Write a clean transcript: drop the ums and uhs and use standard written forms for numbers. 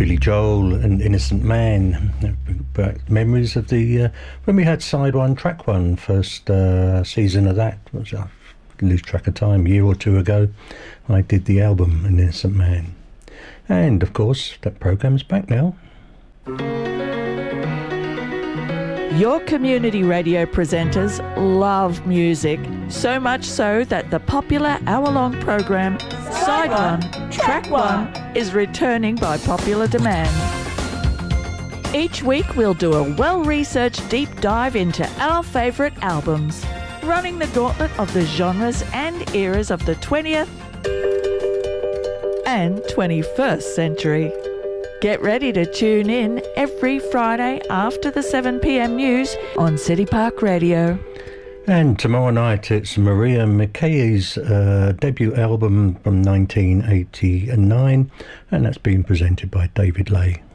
Billy Joel and Innocent Man. But memories of the when we had side one, track one, first season of that. Which I lose track of time. A year or two ago, I did the album An Innocent Man, and of course that program's back now. Your community radio presenters love music, so much so that the popular hour-long program Side One, Track One is returning by popular demand. Each week we'll do a well-researched deep dive into our favourite albums, running the gauntlet of the genres and eras of the 20th and 21st century. Get ready to tune in every Friday after the 7 p.m. news on City Park Radio. And tomorrow night it's Maria McKay's debut album from 1989, and that's being presented by David Lay.